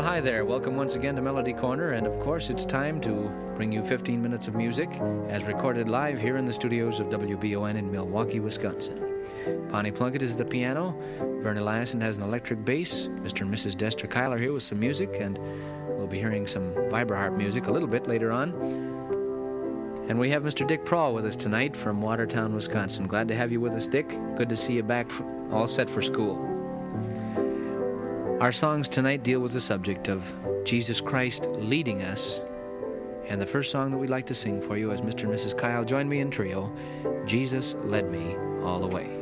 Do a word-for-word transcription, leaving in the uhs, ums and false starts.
Well, hi there. Welcome once again to Melody Corner, and of course it's time to bring you fifteen minutes of music as recorded live here in the studios of W B O N in Milwaukee, Wisconsin. Bonnie Plunkett is at the piano, Verna Eliason has an electric bass, Mister and Missus Dester Kyle are here with some music, and we'll be hearing some vibraharp music a little bit later on. And we have Mister Dick Prawl with us tonight from Watertown, Wisconsin. Glad to have you with us, Dick. Good to see you back, all set for school. Our songs tonight deal with the subject of Jesus Christ leading us. And the first song that we'd like to sing for you as Mister and Missus Kyle join me in trio, Jesus Led Me All the Way.